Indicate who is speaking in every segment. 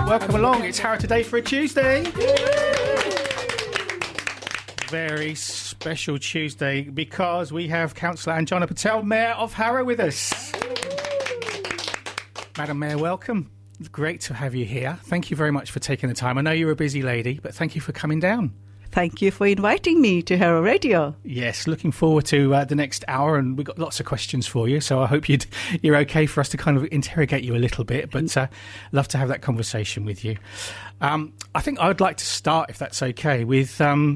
Speaker 1: welcome along. It's Harrow Today for a Tuesday. Very special Tuesday because we have Councillor Anjana Patel, Mayor of Harrow, with us. Madam Mayor, welcome. Great to have you here. Thank you very much for taking the time. I know you're a busy lady, but thank you for coming down.
Speaker 2: Thank you for inviting me to Harrow Radio.
Speaker 1: Yes, looking forward to the next hour, and we've got lots of questions for you, so I hope you're okay for us to kind of interrogate you a little bit, but love to have that conversation with you. I think I would like to start, if that's okay, with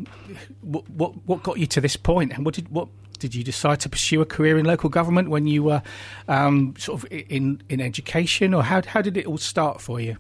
Speaker 1: what got you to this point, and what did you decide to pursue a career in local government when you were sort of in education, or how did it all start for you?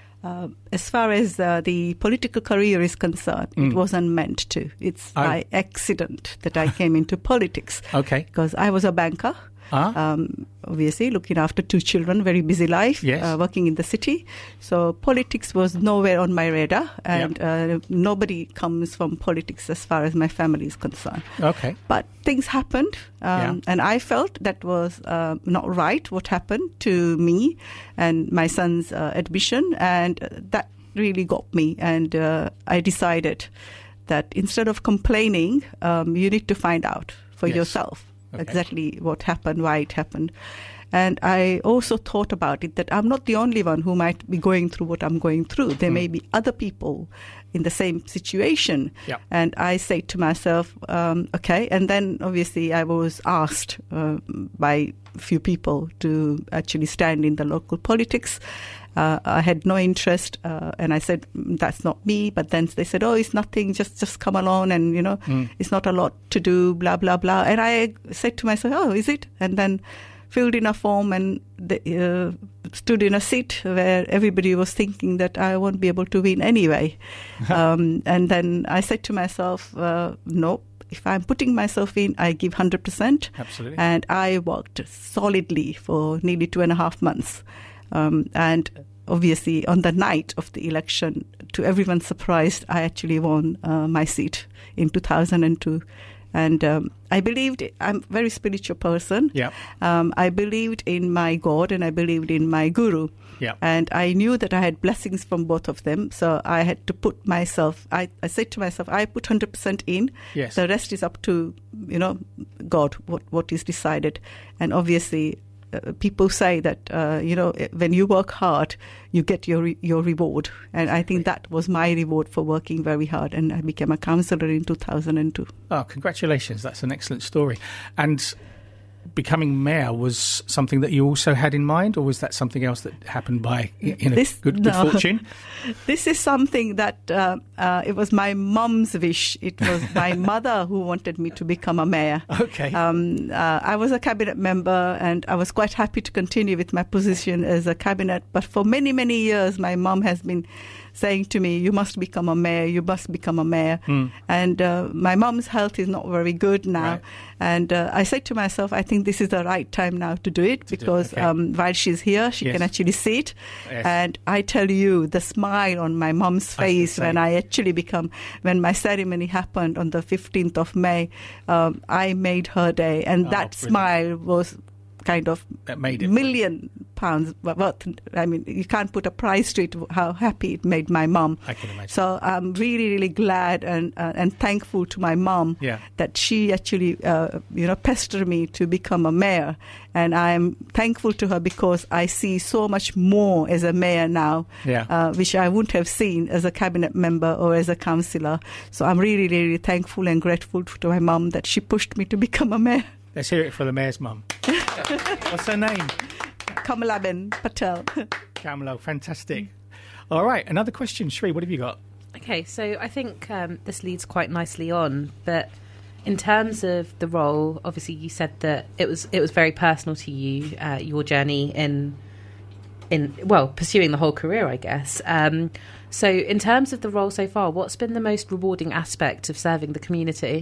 Speaker 2: As far as the political career is concerned, it wasn't meant to. It's by accident that I came into politics.
Speaker 1: Okay.
Speaker 2: Because I was a banker, obviously, looking after 2 children, very busy life, working in the city. So politics was nowhere on my radar, and nobody comes from politics as far as my family is concerned.
Speaker 1: Okay.
Speaker 2: But things happened, and I felt that was not right, what happened to me and my son's admission, and that really got me. And I decided that instead of complaining, you need to find out for yourself. Okay. Exactly what happened, why it happened. And I also thought about it that I'm not the only one who might be going through what I'm going through. There may be other people in the same situation. Yep. And I say to myself, okay. And then obviously I was asked by a few people to actually stand in the local politics. I had no interest, and I said, that's not me. But then they said, oh, it's nothing, just come along, and, it's not a lot to do, blah, blah, blah. And I said to myself, oh, is it? And then filled in a form and stood in a seat where everybody was thinking that I won't be able to win anyway. And then I said to myself, no. If I'm putting myself in, I give 100%.
Speaker 1: Absolutely.
Speaker 2: And I worked solidly for nearly 2.5 months. And obviously, on the night of the election, to everyone's surprise, I actually won my seat in 2002. And I believed, I'm a very spiritual person.
Speaker 1: Yeah.
Speaker 2: I believed in my God and I believed in my guru.
Speaker 1: Yeah.
Speaker 2: And I knew that I had blessings from both of them. So I had to put myself, I said to myself, I put 100% in.
Speaker 1: Yes.
Speaker 2: The rest is up to, God, what is decided. And obviously, people say that, when you work hard, you get your reward. And I think that was my reward for working very hard. And I became a councillor in 2002.
Speaker 1: Oh, congratulations. That's an excellent story. And becoming mayor was something that you also had in mind, or was that something else that happened by good fortune?
Speaker 2: This is something that it was my mum's wish. It was my mother who wanted me to become a mayor.
Speaker 1: Okay.
Speaker 2: I was a cabinet member and I was quite happy to continue with my position as a cabinet. But for many, many years, my mum has been saying to me, you must become a mayor, you must become a mayor. And my mum's health is not very good now.
Speaker 1: Right.
Speaker 2: And I said to myself, I think this is the right time now to do it because while she's here, she can actually see it.
Speaker 1: Yes.
Speaker 2: And I tell you, the smile on my mum's face when when my ceremony happened on the 15th of May, I made her day. And that
Speaker 1: brilliant.
Speaker 2: Smile was kind of
Speaker 1: that made it
Speaker 2: £1 million worth. I mean, you can't put a price to it, how happy it made my mum.
Speaker 1: I can imagine.
Speaker 2: So I'm really, really glad and thankful to my mum that she actually, pestered me to become a mayor. And I'm thankful to her because I see so much more as a mayor now, which I wouldn't have seen as a cabinet member or as a councillor. So I'm really, really thankful and grateful to my mum that she pushed me to become a mayor.
Speaker 1: Let's hear it for the mayor's mum. What's her name?
Speaker 2: Kamalaben Patel.
Speaker 1: Kamala, fantastic. All right, another question. Shree, what have you got?
Speaker 3: Okay, so I think this leads quite nicely on, but in terms of the role, obviously you said that it was very personal to you, your journey in pursuing the whole career, I guess. So in terms of the role so far, what's been the most rewarding aspect of serving the community?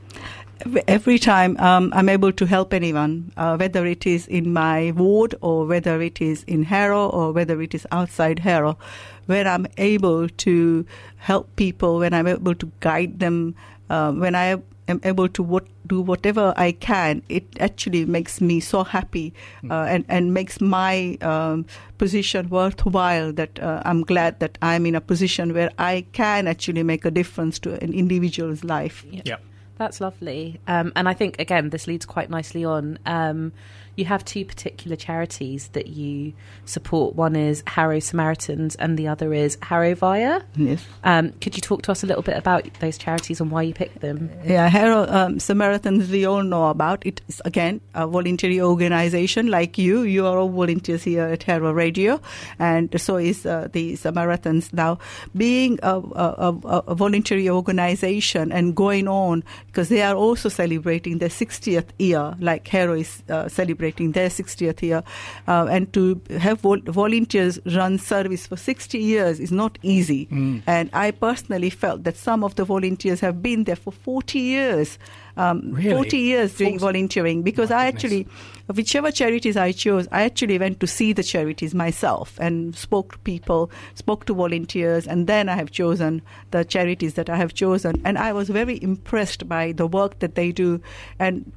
Speaker 2: Every time I'm able to help anyone, whether it is in my ward or whether it is in Harrow or whether it is outside Harrow, when I'm able to help people, when I'm able to guide them, when I am able to do whatever I can, it actually makes me so happy and makes my position worthwhile, that I'm glad that I'm in a position where I can actually make a difference to an individual's life.
Speaker 1: Yeah.
Speaker 3: That's lovely. And I think, again, this leads quite nicely on. You have two particular charities that you support. One is Harrow Samaritans and the other is Harrow Via.
Speaker 2: Yes.
Speaker 3: Could you talk to us a little bit about those charities and why you picked them?
Speaker 2: Yeah, Harrow Samaritans, we all know about. It is, again, a voluntary organization like you. You are all volunteers here at Harrow Radio, and so is the Samaritans. Now, being a voluntary organization and going on, because they are also celebrating their 60th year, like Harrow is celebrating their 60th year, and to have volunteers run service for 60 years is not easy. And I personally felt that some of the volunteers have been there for 40 years.
Speaker 1: Really?
Speaker 2: 40 years doing volunteering, because I actually, whichever charities I chose, I actually went to see the charities myself and spoke to people, spoke to volunteers, and then I have chosen the charities that I have chosen. And I was very impressed by the work that they do. And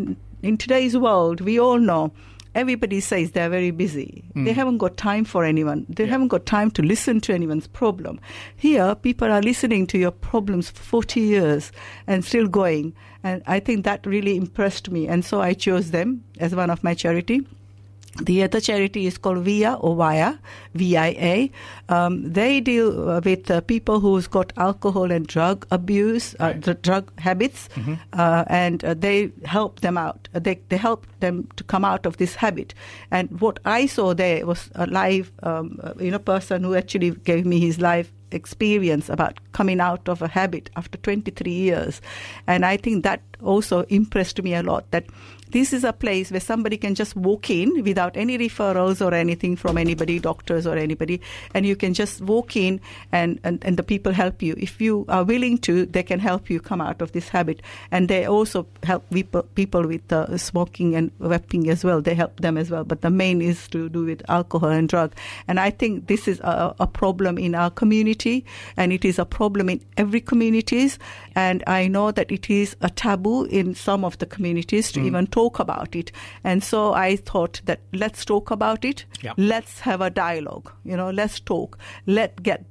Speaker 2: in today's world, we all know, everybody says they're very busy. They haven't got time for anyone. They haven't got time to listen to anyone's problem. Here, people are listening to your problems for 40 years and still going. And I think that really impressed me. And so I chose them as one of my charity. The other charity is called Via, or Via, VIA. They deal with people who's got alcohol and drug abuse, the drug habits, and they help them out. They help them to come out of this habit. And what I saw there was a live, person who actually gave me his life experience about coming out of a habit after 23 years. And I think that also impressed me a lot, that this is a place where somebody can just walk in without any referrals or anything from anybody, doctors or anybody, and you can just walk in and the people help you. If you are willing to, they can help you come out of this habit. And they also help people with smoking and vaping as well. They help them as well. But the main is to do with alcohol and drug. And I think this is a problem in our community, and it is a problem in every communities. And I know that it is a taboo in some of the communities to even talk about it. And so I thought that let's talk about it. Yeah. Let's have a dialogue. Let's talk. Let's get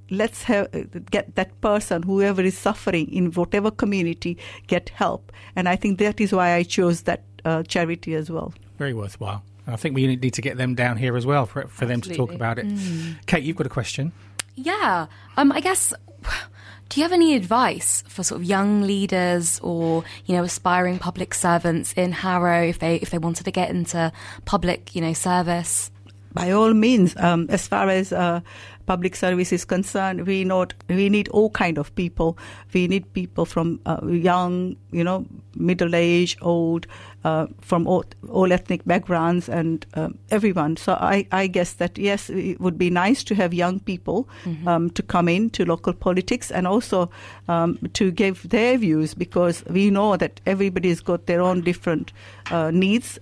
Speaker 2: that person, whoever is suffering in whatever community, get help. And I think that is why I chose that charity as well.
Speaker 1: Very worthwhile. I think we need to get them down here as well for them to talk about it. Kate, you've got a question.
Speaker 4: Yeah. I guess, do you have any advice for sort of young leaders or, aspiring public servants in Harrow if they wanted to get into public, service?
Speaker 2: By all means, as far as public service is concerned, we need all kind of people. We need people from young, middle-aged, old, from all ethnic backgrounds and everyone. So I guess that, yes, it would be nice to have young people to come into local politics and also to give their views, because we know that everybody's got their own different needs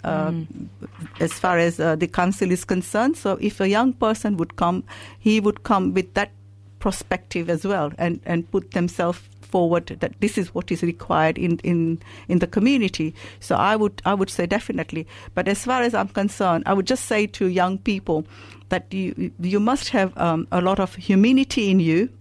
Speaker 2: as far as the council is concerned. So if a young person would come, he would come with that perspective as well and put themselves forward that this is what is required in the community. So I would say definitely. But as far as I'm concerned, I would just say to young people that you must have a lot of humility in you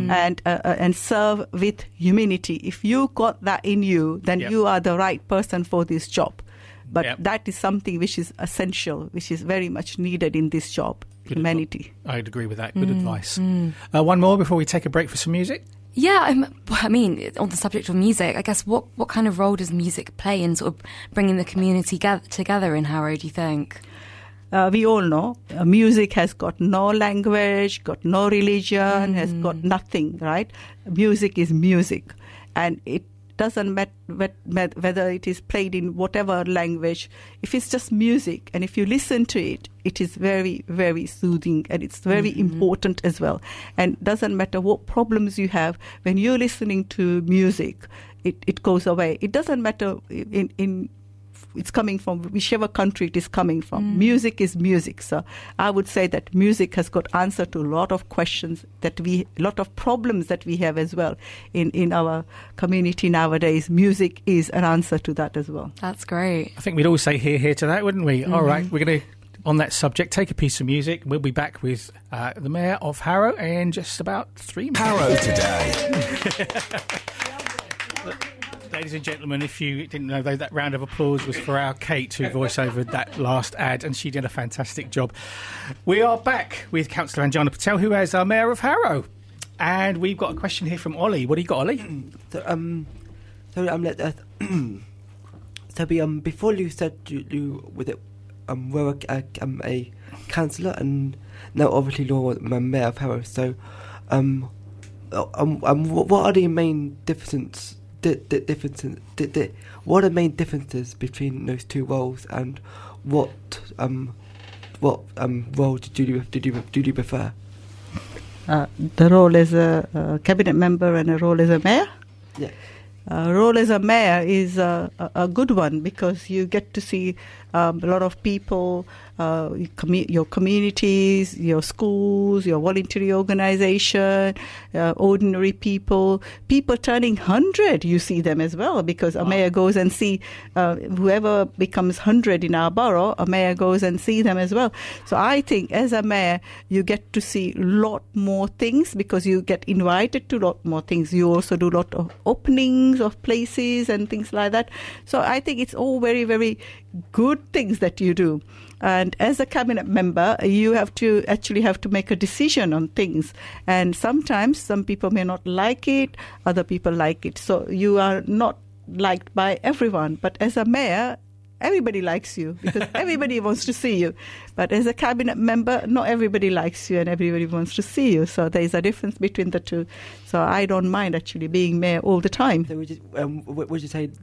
Speaker 2: and serve with humility. If you got that in you, then you are the right person for this job. But that is something which is essential, which is very much needed in this job. Good humanity.
Speaker 1: I'd agree with that. Good advice. One more before we take a break for some music.
Speaker 4: Yeah, I mean, on the subject of music, I guess what kind of role does music play in sort of bringing the community together in Harrow, do you think?
Speaker 2: We all know music has got no language, got no religion, has got nothing, right? Music is music, and it doesn't matter whether it is played in whatever language. If it's just music, and if you listen to it, it is very, very soothing, and it's very important as well. And doesn't matter what problems you have, when you're listening to music, it goes away. It doesn't matter it's coming from, whichever country it is coming from. Music is music. So I would say that music has got answer to a lot of questions a lot of problems that we have as well in our community nowadays. Music is an answer to that as well.
Speaker 4: That's great.
Speaker 1: I think we'd all say hear to that, wouldn't we? All right, we're going to, on that subject, take a piece of music. We'll be back with the Mayor of Harrow in just about 3 minutes.
Speaker 5: Harrow Today.
Speaker 1: Ladies and gentlemen, if you didn't know, that round of applause was for our Kate, who voice-overed that last ad, and she did a fantastic job. We are back with Councillor Anjana Patel, who is our Mayor of Harrow. And we've got a question here from Ollie. What do you got, Ollie?
Speaker 6: Before you said you were a councillor, and now obviously you're a Mayor of Harrow. So, what are the main differences? What are the main differences between those two roles, and what role did you prefer?
Speaker 2: The role as a cabinet member and a role as a mayor.
Speaker 6: Yeah.
Speaker 2: Role as a mayor is a good one, because you get to see a lot of people, your communities, your schools, your voluntary organisation, ordinary people turning 100. You see them as well, because a mayor goes and see whoever becomes 100 in our borough. A mayor goes and see them as well. So I think as a mayor, you get to see a lot more things, because you get invited to a lot more things. You also do a lot of openings of places and things like that. So I think it's all very, very good things that you do. And as a cabinet member, you have to make a decision on things. And sometimes some people may not like it, other people like it. So you are not liked by everyone. But as a mayor, everybody likes you, because everybody wants to see you. But as a cabinet member, not everybody likes you and everybody wants to see you. So there is a difference between the two. So I don't mind actually being mayor all the time.
Speaker 6: So would you say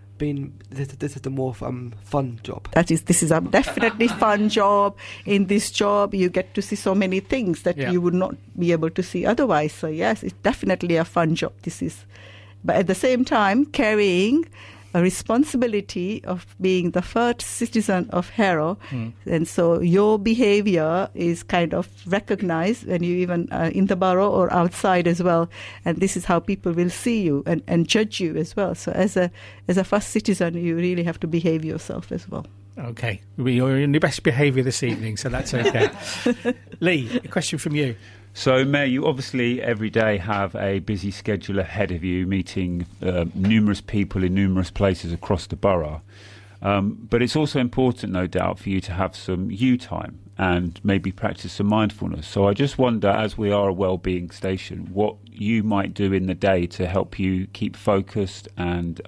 Speaker 6: this is the more fun job?
Speaker 2: This is a definitely fun job. In this job, you get to see so many things that you would not be able to see otherwise. So yes, it's definitely a fun job. But at the same time, carrying a responsibility of being the first citizen of Harrow, and so your behaviour is kind of recognised when you even in the borough or outside as well, and this is how people will see you and judge you as well. So as a first citizen, you really have to behave yourself as well.
Speaker 1: Okay, you're in your best behaviour this evening, so that's okay. Lee, a question from you.
Speaker 7: So, Mayor, you obviously every day have a busy schedule ahead of you, meeting numerous people in numerous places across the borough. But it's also important, no doubt, for you to have some you time and maybe practice some mindfulness. So I just wonder, as we are a wellbeing station, what you might do in the day to help you keep focused and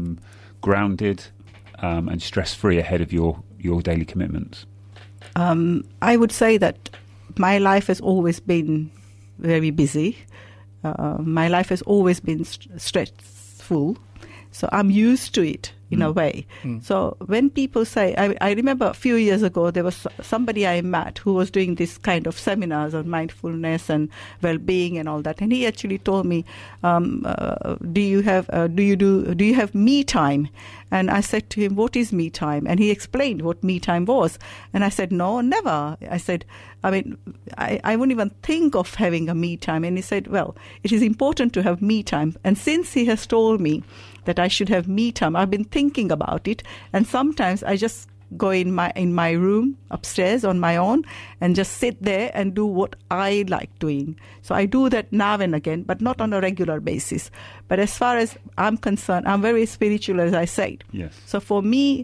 Speaker 7: grounded and stress-free ahead of your daily commitments.
Speaker 2: I would say that my life has always been very busy. My life has always been stressful. So I'm used to it in a way. So when people say, I remember a few years ago, there was somebody I met who was doing this kind of seminars on mindfulness and well-being and all that. And he actually told me, do you have me time? And I said to him, what is me time? And he explained what me time was. And I said, no, never. I said, I wouldn't even think of having a me time. And he said, well, it is important to have me time. And since he has told me that I should have me time, I've been thinking about it. And sometimes I just go in my room upstairs on my own and just sit there and do what I like doing. So I do that now and again, but not on a regular basis. But as far as I'm concerned, I'm very spiritual, as I said.
Speaker 7: Yes.
Speaker 2: So for me,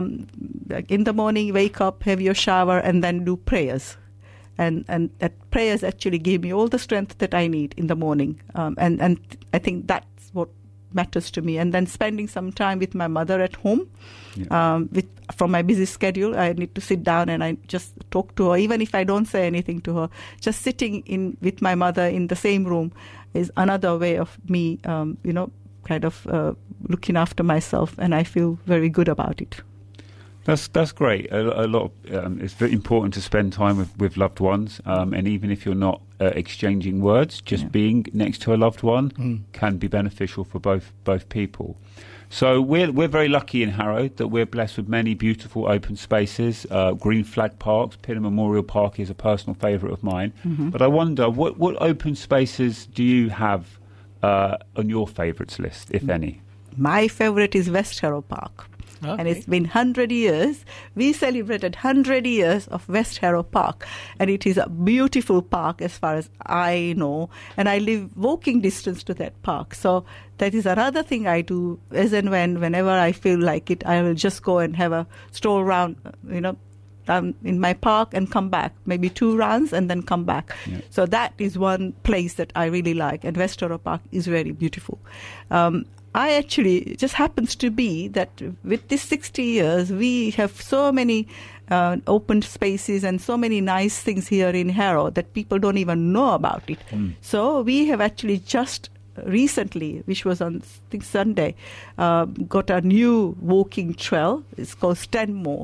Speaker 2: in the morning, wake up, have your shower, and then do prayers. And that prayers actually give me all the strength that I need in the morning. And I think that's what matters to me. And then spending some time with my mother at home. From my busy schedule, I need to sit down and I just talk to her, even if I don't say anything to her. Just sitting with my mother in the same room is another way of me, kind of looking after myself, and I feel very good about it.
Speaker 7: That's great. A lot. It's very important to spend time with loved ones, and even if you're not exchanging words, just being next to a loved one can be beneficial for both people. So we're very lucky in Harrow that we're blessed with many beautiful open spaces, green flag parks. Pinner Memorial Park is a personal favourite of mine. But I wonder, what open spaces do you have on your favourites list, if any?
Speaker 2: My favourite is West Harrow Park. Okay. And it's been 100 years. We celebrated 100 years of West Harrow Park. And it is a beautiful park as far as I know. And I live walking distance to that park. So that is another thing I do as and whenever I feel like it, I will just go and have a stroll around, in my park and come back, maybe 2 rounds and then come back. Yeah. So that is one place that I really like. And West Harrow Park is very beautiful. I actually, just happens to be that with this 60 years, we have so many open spaces and so many nice things here in Harrow that people don't even know about it. So we have actually just recently, which was on Sunday, got a new walking trail. It's called Stanmore.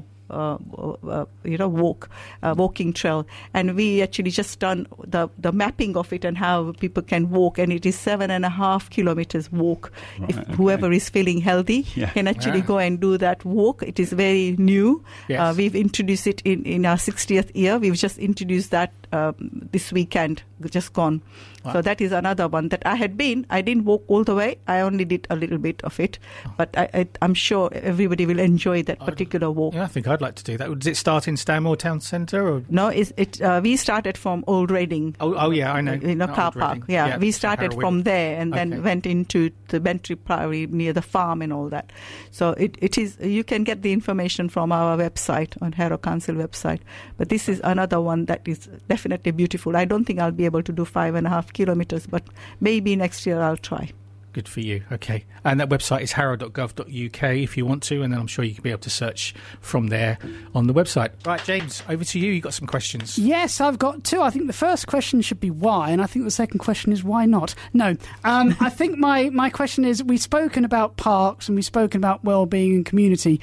Speaker 2: Walking trail, and we actually just done the mapping of it and how people can walk, and it is 7.5 kilometers walk. Right, whoever is feeling healthy can actually go and do that walk. It is very new. Yes. We've introduced it in our 60th year. We've just introduced that this weekend, just gone. Wow. So that is another one that I didn't walk all the way. I only did a little bit of it, but I'm sure everybody will enjoy that particular walk.
Speaker 1: Yeah, I think I'd like to do that. Does it start in Stanmore Town Centre? Or?
Speaker 2: No, we started from Old Reading.
Speaker 1: Oh yeah, I know.
Speaker 2: Car park. Yeah, we started from there and then went into the Bentry Priory near the farm and all that. So it is. You can get the information from our website, on Harrow Council website. But this is another one that is definitely beautiful. I don't think I'll be able to do 5.5 kilometres, but maybe next year I'll try.
Speaker 1: Good for you. Okay. And that website is harrow.gov.uk if you want to, and then I'm sure you can be able to search from there on the website. Right, James, over to you. You've got some questions.
Speaker 5: Yes, I've got 2. I think the first question should be why, and I think the second question is why not? No. I think my question is, we've spoken about parks and we've spoken about well-being and community.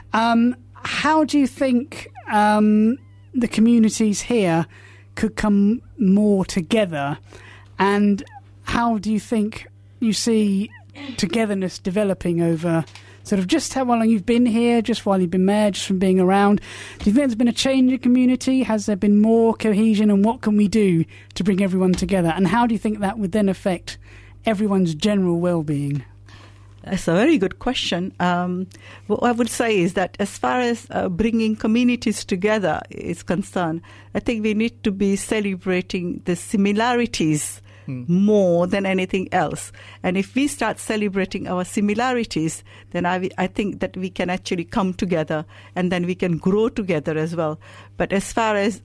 Speaker 5: How do you think the communities here could come more together, and how do you think you see togetherness developing over sort of just how long you've been here, just while you've been there, just from being around? Do you think there's been a change in community? Has there been more cohesion, and what can we do to bring everyone together? And how do you think that would then affect everyone's general well-being?
Speaker 2: That's a very good question. What I would say is that as far as bringing communities together is concerned, I think we need to be celebrating the similarities more than anything else. And if we start celebrating our similarities, then I think that we can actually come together, and then we can grow together as well. But as far as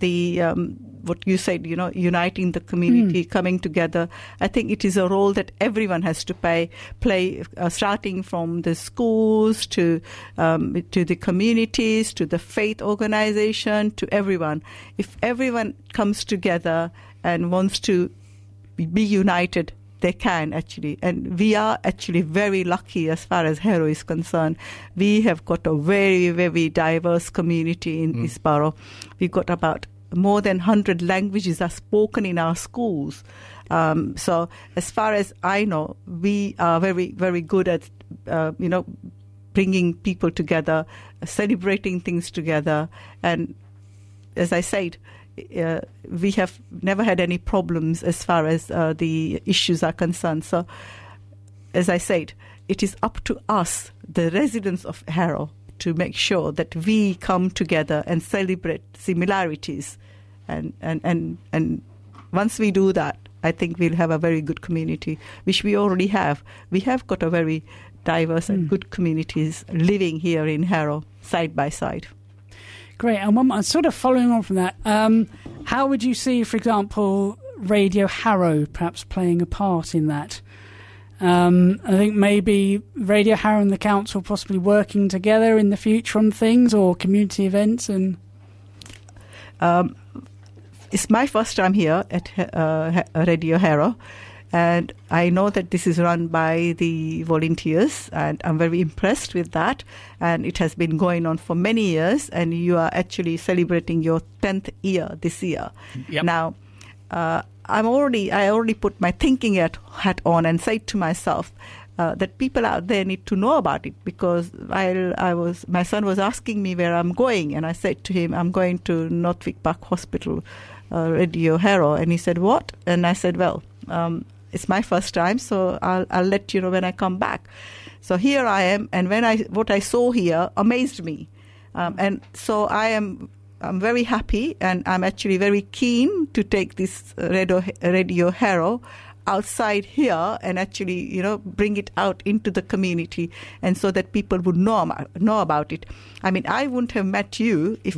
Speaker 2: what you said, uniting the community, coming together, I think it is a role that everyone has to play, starting from the schools to the communities, to the faith organization, to everyone. If everyone comes together and wants to be united, they can actually. And we are actually very lucky as far as Harrow is concerned. We have got a very, very diverse community in this borough. We've got about more than 100 languages are spoken in our schools. So as far as I know, we are very, very good at, bringing people together, celebrating things together. And as I said, we have never had any problems as far as the issues are concerned. So, as I said, it is up to us, the residents of Harrow, to make sure that we come together and celebrate similarities. And once we do that, I think we'll have a very good community, which we already have. We have got a very diverse and good communities living here in Harrow, side by side.
Speaker 5: Great. And one sort of following on from that, how would you see, for example, Radio Harrow perhaps playing a part in that? I think maybe Radio Harrow and the council possibly working together in the future on things, or community events. And
Speaker 2: it's my first time here at Radio Harrow. And I know that this is run by the volunteers, and I'm very impressed with that. And it has been going on for many years, and you are actually celebrating your 10th year this year.
Speaker 1: Yep.
Speaker 2: Now, I already put my thinking hat on and said to myself that people out there need to know about it, because my son was asking me where I'm going, and I said to him, I'm going to Northwick Park Hospital, Radio Harrow, and he said, what? And I said, well, it's my first time, so I'll let you know when I come back. So here I am, and what I saw here amazed me, and so I'm very happy, and I'm actually very keen to take this Radio Harrow outside here and actually, bring it out into the community, and so that people would know about it. I mean, I wouldn't have met you if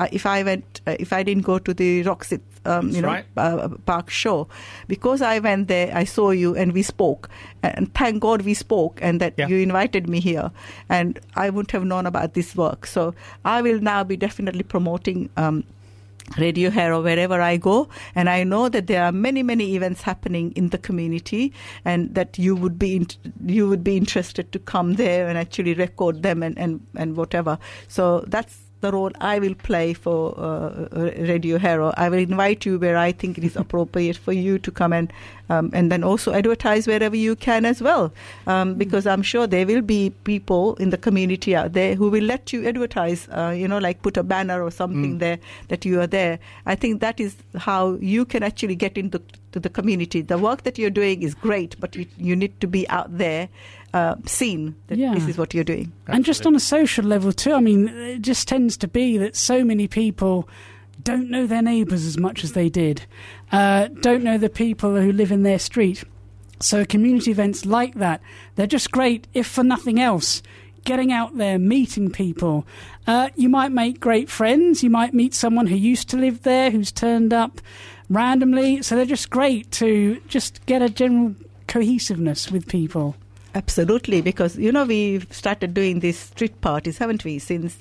Speaker 2: I didn't go to the Roxy Park show, because I went there, I saw you, and we spoke, and thank God we spoke, and that you invited me here, and I wouldn't have known about this work. So I will now be definitely promoting Radio Harrow wherever I go, and I know that there are many, many events happening in the community, and that you would be interested to come there and actually record them and whatever. So that's the role I will play for Radio Harrow. I will invite you where I think it is appropriate for you to come and then also advertise wherever you can as well, because I'm sure there will be people in the community out there who will let you advertise, like put a banner or something there that you are there. I think that is how you can actually get into the community. The work that you're doing is great, but you need to be out there, seen that this is what you're doing.
Speaker 5: Absolutely. And just on a social level too, I mean, it just tends to be that so many people don't know their neighbours as much as they did, don't know the people who live in their street. So community events like that, they're just great, if for nothing else. Getting out there, meeting people. You might make great friends. You might meet someone who used to live there, who's turned up randomly. So they're just great to just get a general cohesiveness with people.
Speaker 2: Absolutely, because we've started doing these street parties, haven't we, since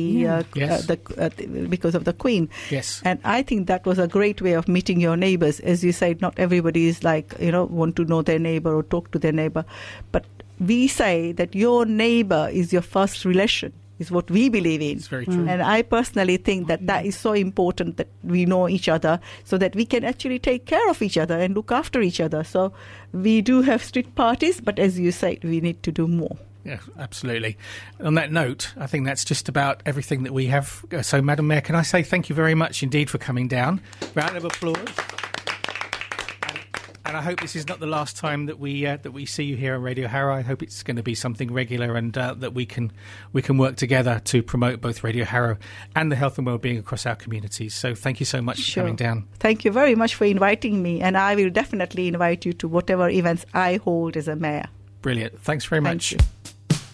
Speaker 2: because of the Queen.
Speaker 1: Yes.
Speaker 2: And I think that was a great way of meeting your neighbours. As you said, not everybody is want to know their neighbour or talk to their neighbour, but we say that your neighbour is your first relation, is what we believe in.
Speaker 1: It's very true.
Speaker 2: And I personally think that is so important, that we know each other, so that we can actually take care of each other and look after each other. So we do have street parties, but as you said, we need to do more.
Speaker 1: Yeah, absolutely. On that note, I think that's just about everything that we have. So, Madam Mayor, can I say thank you very much indeed for coming down. Round of applause. And I hope this is not the last time that we see you here on Radio Harrow. I hope it's going to be something regular, and that we can work together to promote both Radio Harrow and the health and wellbeing across our communities. So thank you so much for coming down.
Speaker 2: Thank you very much for inviting me, and I will definitely invite you to whatever events I hold as a mayor.
Speaker 1: Brilliant. Thanks very much.
Speaker 2: Thank you.